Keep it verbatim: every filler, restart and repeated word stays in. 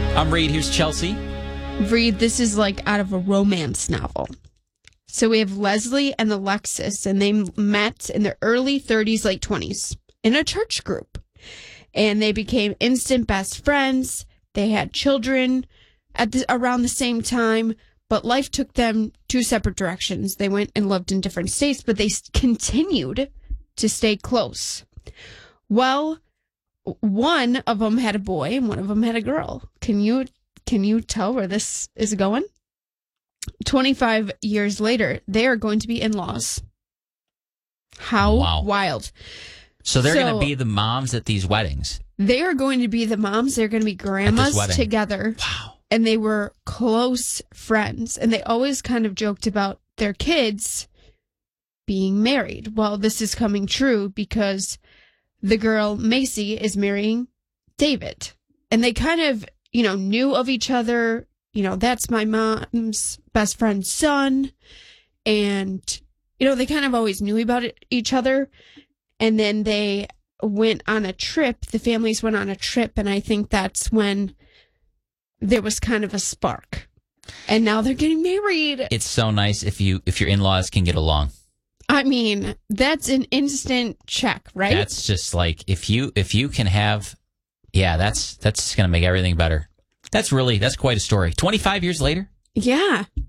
I'm Reed. Here's Chelsea. Reed, this is like out of a romance novel. So we have Leslie and Alexis, and they met in their early thirties, late twenties in a church group. And they became instant best friends. They had children at the, around the same time, but life took them two separate directions. They went and lived in different states, but they continued to stay close. Well, one of them had a boy and one of them had a girl. Can you can you tell where this is going? twenty-five years later, they are going to be in-laws. How Wow. wild. So they're So- going to be the moms at these weddings. They are going to be the moms. They're going to be grandmas wedding. together. Wow. And they were close friends. And they always kind of joked about their kids being married. Well, this is coming true because the girl, Macy, is marrying David. And they kind of, you know, knew of each other. You know, that's my mom's best friend's son. And, you know, they kind of always knew about it, each other. And then they went on a trip. The families went on a trip. And I think that's when there was kind of a spark. And now they're getting married. It's so nice if you if your in-laws can get along. I mean, that's an instant check, right? That's just like if you if you can have, yeah, that's that's going to make everything better. That's really that's quite a story. twenty-five years later. Yeah.